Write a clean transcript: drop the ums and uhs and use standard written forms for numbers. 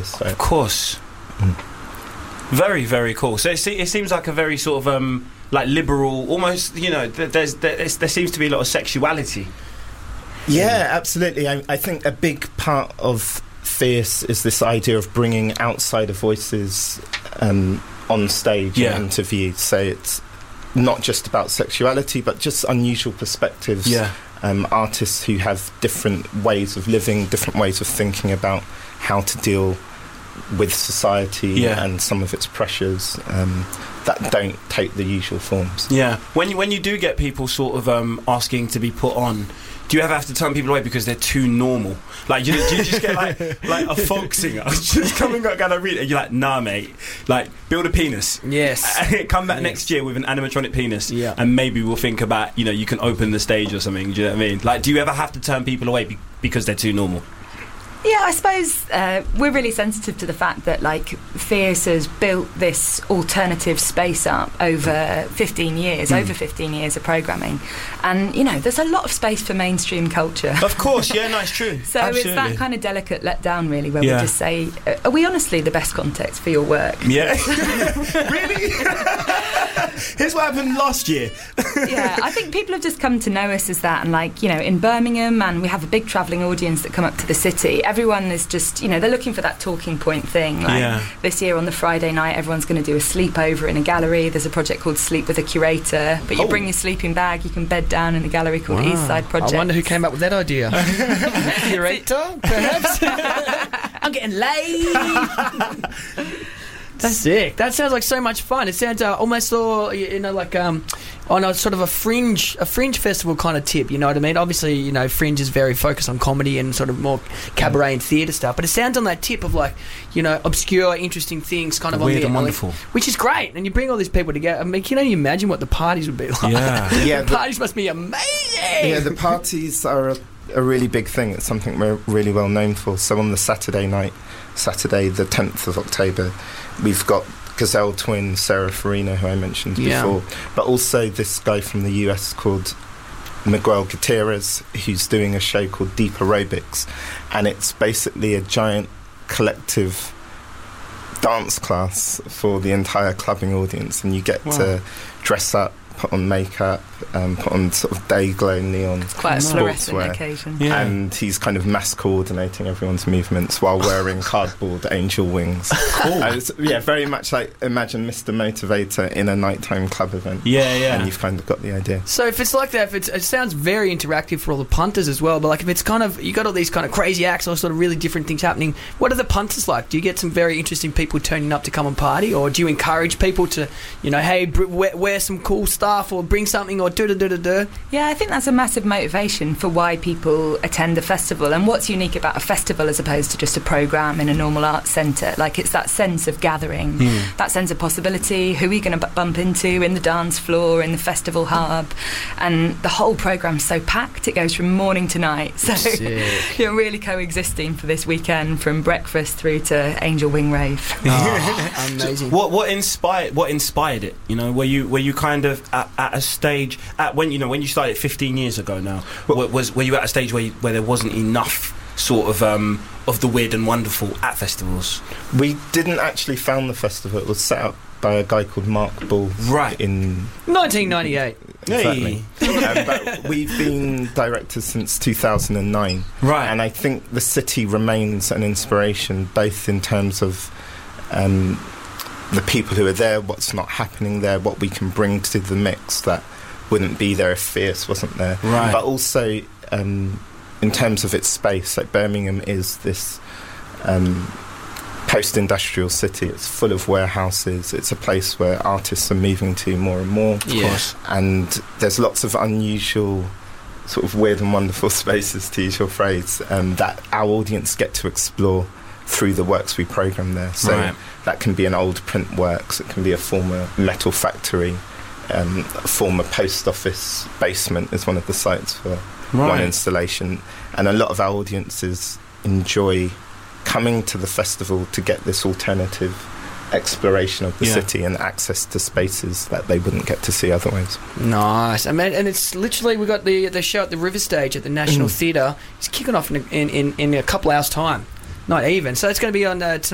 So. Of course. Very, very cool. So it seems like a very sort of like liberal, almost, you know, there seems to be a lot of sexuality. Yeah, absolutely. I think a big part of Fierce is this idea of bringing outsider voices on stage and interview. So it's not just about sexuality, but just unusual perspectives. Yeah. Artists who have different ways of living, different ways of thinking about how to deal with society and some of its pressures that don't take the usual forms. Yeah. When you do get people sort of asking to be put on, do you ever have to turn people away because they're too normal? Like, do you just get like a folk singer just coming up, gonna read it, and you're like, nah, mate, like, build a penis. Yes. Come back next year with an animatronic penis, and maybe we'll think about, you know, you can open the stage or something. Do you know what I mean? Like, do you ever have to turn people away because they're too normal? Yeah, I suppose we're really sensitive to the fact that, like, Fierce has built this alternative space up over 15 years, of programming. And, you know, there's a lot of space for mainstream culture. Of course, yeah, no, it's true. So Absolutely. It's that kind of delicate letdown, really, where we just say, are we honestly the best context for your work? Yeah. Really? Here's what happened last year. Yeah, I think people have just come to know us as that. And, like, you know, in Birmingham, and we have a big travelling audience that come up to the city, everyone is just, you know, they're looking for that talking point thing. Like this year on the Friday night, everyone's going to do a sleepover in a gallery. There's a project called Sleep with a Curator, but you bring your sleeping bag, you can bed down in a gallery called East Side Project. I wonder who came up with that idea. Curator, perhaps? I'm getting laid. That's sick. That sounds like so much fun. It sounds almost, you know, like on a sort of a fringe festival kind of tip. You know what I mean? Obviously, you know, Fringe is very focused on comedy and sort of more cabaret and theatre stuff. But it sounds on that tip of, like, you know, obscure, interesting things, kind of weird on the and wonderful, which is great. And you bring all these people together. I mean, can you imagine what the parties would be like? Yeah, the parties must be amazing. Yeah, the parties are a really big thing. It's something we're really well known for. So on the Saturday night, Saturday the 10th of October, we've got Gazelle twin Sarah Farina, who I mentioned before, but also this guy from the US called Miguel Gutierrez, who's doing a show called Deep Aerobics, and it's basically a giant collective dance class for the entire clubbing audience, and you get to dress up, put on makeup, put on sort of day glow neon. It's quite a fluorescent occasion. Yeah. And he's kind of mass coordinating everyone's movements while wearing cardboard angel wings. Cool. Very much like, imagine Mr. Motivator in a nighttime club event. Yeah. And you've kind of got the idea. So if it's like that, it sounds very interactive for all the punters as well, but like if it's kind of, you got all these kind of crazy acts or sort of really different things happening, what are the punters like? Do you get some very interesting people turning up to come and party, or do you encourage people to, you know, hey, wear some cool stuff or bring something or do? Yeah, I think that's a massive motivation for why people attend a festival. And what's unique about a festival as opposed to just a programme in a normal arts centre, like, it's that sense of gathering, that sense of possibility. Who are you going to bump into in the dance floor, in the festival hub? And the whole programme's so packed, it goes from morning to night. So you're really coexisting for this weekend, from breakfast through to Angel Wing Rave. Amazing. What inspired it? You know, were you kind of at a stage when you started 15 years ago now? Were you at a stage where there wasn't enough sort of the weird and wonderful at festivals? We didn't actually found the festival. It was set up by a guy called Mark Ball, in 1998. Exactly. But we've been directors since 2009, right? And I think the city remains an inspiration, both in terms of the people who are there, what's not happening there, what we can bring to the mix that wouldn't be there if Fierce wasn't there. Right. But also, in terms of its space, like, Birmingham is this post-industrial city. It's full of warehouses. It's a place where artists are moving to more and more. Of course. And there's lots of unusual, sort of weird and wonderful spaces, to use your phrase, that our audience get to explore through the works we programme there. So that can be an old print works, it can be a former metal factory, a former post office basement is one of the sites for one installation. And a lot of our audiences enjoy coming to the festival to get this alternative exploration of the city and access to spaces that they wouldn't get to see otherwise. Nice. And it's literally, we got the show at the River Stage at the National Theatre. It's kicking off in a couple hours' time. Not even. So it's going to be on tonight.